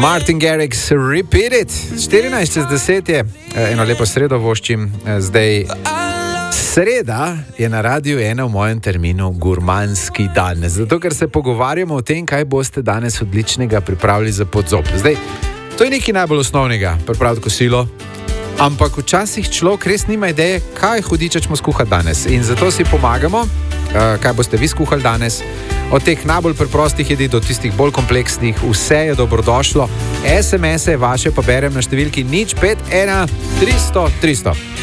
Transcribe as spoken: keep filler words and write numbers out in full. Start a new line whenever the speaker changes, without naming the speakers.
Martin Garrix, Repeat It. štirinajst čez deset je, eno lepo sredo voščim. Zdaj, sreda je na Radiu ena v mojem terminu gurmanski dan. Zato, ker se pogovarjamo o tem, kaj boste danes odličnega pripravili za podzob. Zdaj, to je nekaj najbolj osnovnega, pripraviti kosilo. Ampak včasih človek res nima ideje, kaj hudiča ćemo skuhati danes. In zato si pomagamo, kaj boste vi skuhali danes. Od teh najbolj preprostih jedi do tistih bolj kompleksnih, vse je dobrodošlo. es em ese vaše pa berem na številki nič pet ena tristo tristo.